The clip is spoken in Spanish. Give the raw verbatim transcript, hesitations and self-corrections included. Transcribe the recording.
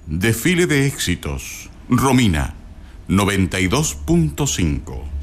Desfile de éxitos. Romina, noventa y dos punto cinco.